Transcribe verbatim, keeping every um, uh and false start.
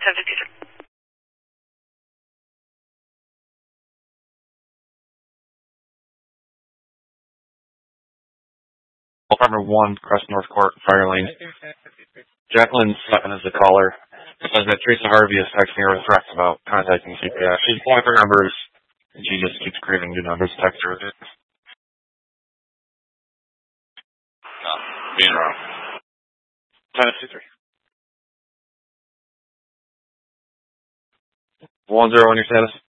ten fifty-three. Apartment one, Crest North Court, Fire Lane. Jacqueline Sutton is the caller. Says that Teresa Harvey is texting her with threats about contacting C P S. She's calling for numbers, and she just keeps creating new numbers to text her with it. No, being wrong. ten fifty-three. One zero on your status.